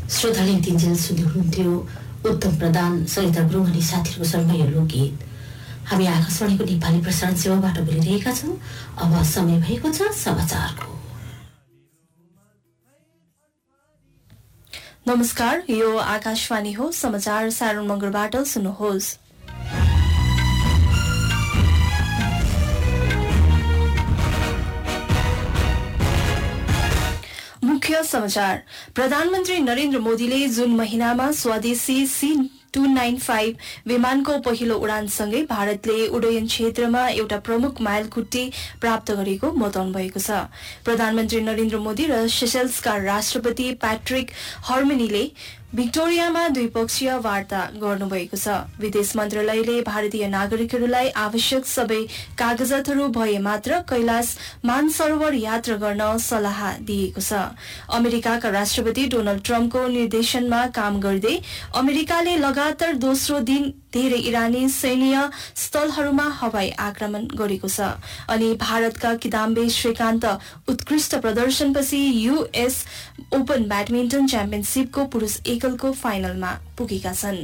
श्रोताले तिनजेल सुन्दै हुनुहुन्थ्यो उत्तम प्रधान, सरिता गुरुङ अनि साथीहरूको स्वरमा यो लोकगीत। हामी आकाशवाणीको नेपाली प्रसारण सेवाबाट बोलिरहेका छौँ। अब समय भएको छ समाचारको। नमस्कार, यो आकाशवाणी हो। समाचार सारण मगरबाट सुन्नुहोस्। मुख्य समाचार। प्रधानमन्त्री नरेन्द्र मोदीले जुन महिनामा स्वदेशी C295 विमानको पहिलो उडानसँगै भारतले उड्डयन क्षेत्रमा एउटा प्रमुख माइलखुट्टी प्राप्त गरेको बताउनु भएको छ। प्रधानमन्त्री नरेन्द्र मोदी र सेशेल्सका राष्ट्रपति पैट्रिक हर्मेनीले भिक्टोरियामा द्विपक्षीय वार्ता गर्नुभएको छ। विदेश मन्त्रालयले भारतीय नागरिकहरूलाई आवश्यक सबै कागजातहरू भए मात्र कैलाश मानसरोवर यात्रा गर्न सल्लाह दिएको छ। अमेरिकाका राष्ट्रपति डोनाल्ड ट्रम्पको निर्देशनमा काम गर्दै अमेरिकाले लगातार दोस्रो दिन धेरै इरानी सैन्य स्थलहरूमा हवाई आक्रमण गरेको छ। अनि भारतका किदाम्बी श्रीकान्त उत्कृष्ट प्रदर्शनपछि US ओपन ब्याडमिन्टन च्याम्पियनशिपको पुरुष एकलको फाइनलमा पुगेका छन्।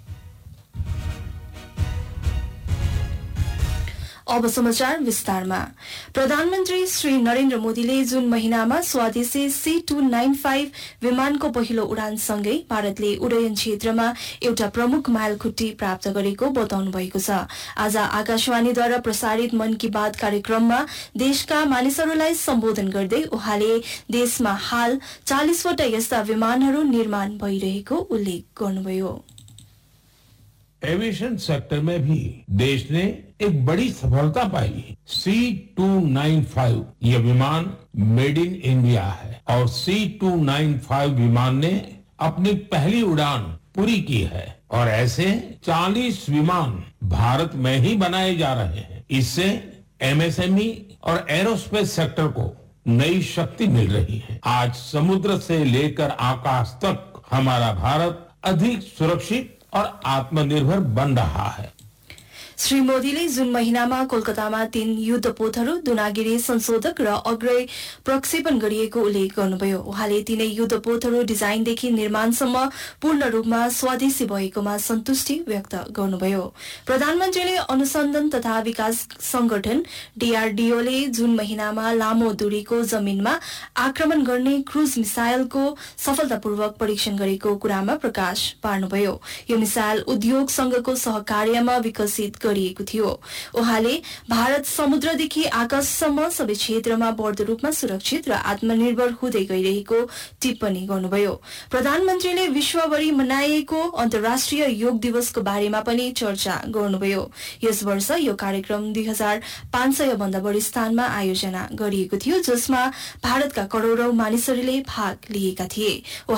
अब समाचार विस्तारमा। प्रधानमन्त्री श्री नरेन्द्र मोदीले जुन महिनामा स्वदेशी C295 विमानको पहिलो उडानसँगै भारतले उड्डयन क्षेत्रमा एउटा प्रमुख माइलखुट्टी प्राप्त गरेको बताउनु भएको छ। आज आकाशवाणीद्वारा प्रसारित मन की बात कार्यक्रममा देशका मानिसहरूलाई सम्बोधन गर्दै उहाँले देशमा हाल 40 वटा यस्ता विमानहरू निर्माण भइरहेको उल्लेख गर्नुभयो। एविएशन सेक्टर में भी देश ने एक बड़ी सफलता पाई। C295 यह विमान मेड इन इंडिया है और C295 विमान ने अपनी पहली उड़ान पूरी की है और ऐसे 40 विमान भारत में ही बनाए जा रहे हैं। इससे MSME और एरोस्पेस सेक्टर को नई शक्ति मिल रही है। आज समुद्र से लेकर आकाश तक हमारा भारत अधिक सुरक्षित और आत्मनिर्भर बन रहा है। श्री मोदीले जुन महिनामा कोलकातामा 3 युद्धपोतहरू, दुनागिरी संशोधक र अग्रय प्रक्षेपण गरिएको उल्लेख गर्नुभयो। उहाँले तीनै युद्धपोतहरू डिजाइनदेखि निर्माणसम्म पूर्ण रूपमा स्वदेशी भएकोमा सन्तुष्टि व्यक्त गर्नुभयो। प्रधानमन्त्रीले अनुसन्धान तथा विकास संगठन DRDOले जुन महिनामा लामो दूरीको जमिनमा आक्रमण गर्ने क्रूज मिसाइलको सफलतापूर्वक परीक्षण गरेको कुरामा प्रकाश पार्नुभयो। यो मिसाइल उद्योग संघको सहकार्यमा विकसित गरिएको थियो। उहाँले भारत समुद्रदेखि आकाशसम्म सबै क्षेत्रमा बढ्दो रूपमा सुरक्षित र आत्मनिर्भर हुँदै गइरहेको टिप्पणी गर्नुभयो। प्रधानमन्त्रीले विश्वभरि मनाइएको अन्तर्राष्ट्रिय योग दिवसको बारेमा पनि चर्चा गर्नुभयो। यस वर्ष यो कार्यक्रम 2500 भन्दा बढी स्थानमा आयोजना गरिएको थियो, जसमा भारतका करोड़ौं मानिसहरूले भाग लिएका थिए।